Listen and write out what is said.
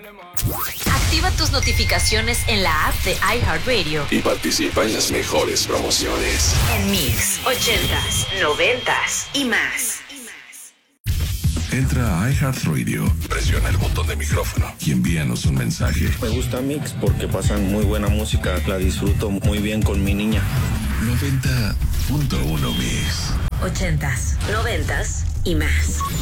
Activa tus notificaciones en la app de iHeartRadio y participa en las mejores promociones. en Mix 80s, 90s y más. Entra a iHeartRadio, presiona el botón de micrófono y envíanos un mensaje. Me gusta Mix porque pasan muy buena música, la disfruto muy bien con mi niña. 90.1 Mix. 80s, 90s y más.